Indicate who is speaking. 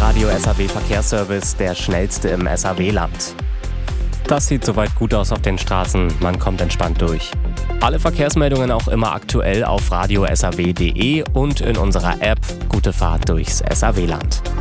Speaker 1: Radio SAW Verkehrsservice, der schnellste im SAW-Land. Das sieht soweit gut aus auf den Straßen, man kommt entspannt durch. Alle Verkehrsmeldungen auch immer aktuell auf radiosaw.de und in unserer App. Gute Fahrt durchs SAW-Land.